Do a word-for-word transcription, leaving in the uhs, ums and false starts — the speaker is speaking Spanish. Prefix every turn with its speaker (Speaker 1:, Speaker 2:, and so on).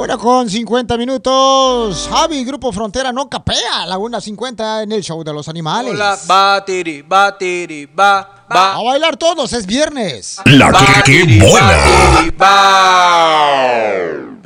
Speaker 1: Bueno, con cincuenta minutos, Javi, Grupo Frontera no capea. La una cincuenta en el show de los animales.
Speaker 2: Hola, batiri, batiri, ba, ba.
Speaker 1: A bailar todos, es viernes.
Speaker 3: La que, que
Speaker 2: Batiri,
Speaker 3: bola.
Speaker 2: batiri, ba.